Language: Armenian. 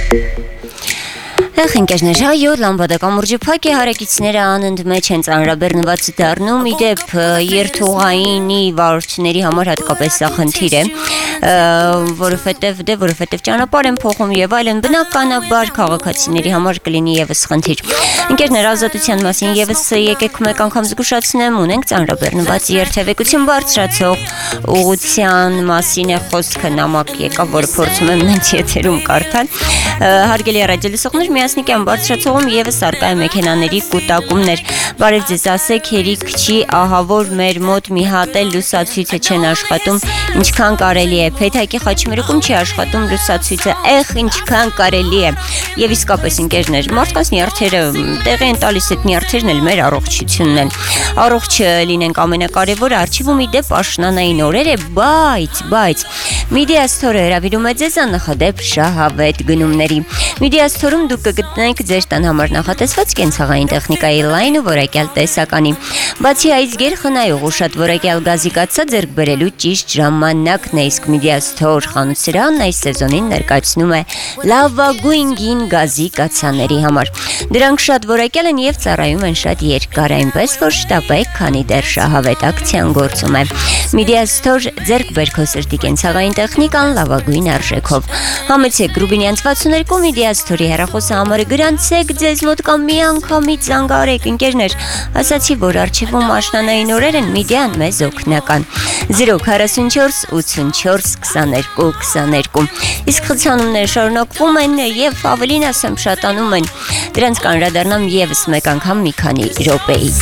Ընկերներ, այո, լամբադական մուրջափակ է, հարակիցները անընդմեջ են ծանրաբեռնված դառնում, իդեպ երթուղայինի վարորդների համար հատկապես սա խնդիր է, որովհետև ճանապարհ են փոխում եւ այլն, բնականաբար քաղաքացիների համար կլինի եւս խնդիր։ Ընկերներ, ազատության մասին եւս եկեք մեկ անգամ զգուշացնեմ, ունենք ծանրաբեռնված երթևեկություն բարձրացող ուղղության մասին է խոսքը, նամակ եկավ, որը փորձում եմ նենց եթերում կարդալ։ Հարգելի ռադիոլսողներ, միասնիկյան բարձրացողում եւս արկա է մեքենաների կուտակումներ։ Բարև ձեզ, ասեք, հերիք չի, ահա որ մեր մոտ մի հատ էլ լուսացույցը չեն աշխատում, ինչքան կարելի է։ Փեթակի խաչմերուկում չի աշխատում լուսացույցը, ինչքան կարելի է։ Եվ իսկապես, ընկերներ, մարդկանց նյարդերը տեղի են տալիս, այդ նյարդերն էլ մեր առողջությունն են։ Առողջ լինենք ամենակարևորը, արխիվում իդեպ աշնանային օրեր է, բայց Media Store-ը հրավիրում է ձեզ աննախադեպ շահավետ գնումների։ Media Store-ում դուք կգտնեք ձեր տան համար նախատեսված կենցաղային տեխնիկայի լայն ու որակյալ տեսականի։ Բացի այս գերխնայող ու շատ որակյալ գազի կաթսա ձեռք բերելու ճիշտ ժամանակն է, իսկ Media Store խանութսերանն այս սեզոնին ներկայացնում է լավագույն գին գազի կաթսաների համար։ Դրանք շատ որակյալ են եւ ծառայում են շատ երկար, այնպես որ շտապեք, քանի դեռ շահավետ ակցիան գործում է։ Media Store ձեռք բեր քո սրտի կենցաղային տեխնիկան լավագույն արժեքով։ Համեցեք Ռուբինյանց 62 Media Store-ի հեռախոսահամարը գրանցեք ձեզ մոտ կամ մի անգամից զանգարեք, ընկերներ, ասացի, որ արխիվում աշնանային օրեր են, Media-ն մեզ օգնական։ 044 84 22 22։ Իսկ խցանումները շարունակվում են եւ ավելին ասեմ շատանում են։ Դրանց կանրադառնամ եւս մեկ անգամ մի քանի րոպեի։